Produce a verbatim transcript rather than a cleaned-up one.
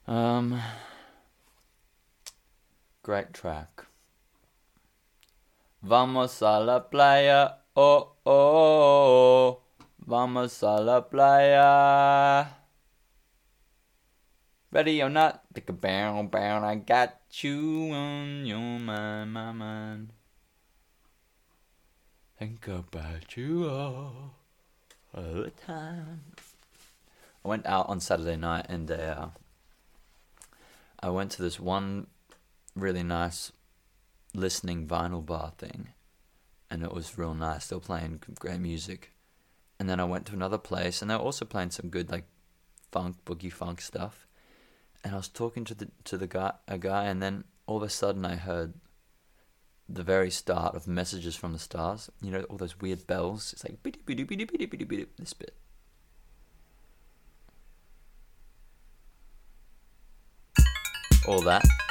Um, great track. Vamos a la playa, oh, oh, oh. Vamos a la playa. Ready or not, take a bow, bow, I got you on your mind, my mind. Think about you all, all the time. I went out on Saturday night and uh, I went to this one really nice listening vinyl bar thing, and it was real nice. They were playing great music. And then I went to another place, and they were also playing some good like funk, boogie funk stuff. And I was talking to the to the guy, a guy, and then all of a sudden I heard the very start of Messages from the Stars. You know, all those weird bells. It's like biddy biddy biddy biddy biddy biddy. This bit. All that.